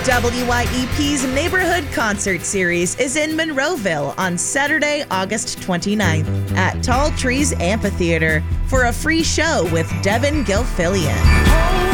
WYEP's Neighborhood Concert Series is in Monroeville on Saturday, August 29th at Tall Trees Amphitheater for a free show with Devin Gilfillian.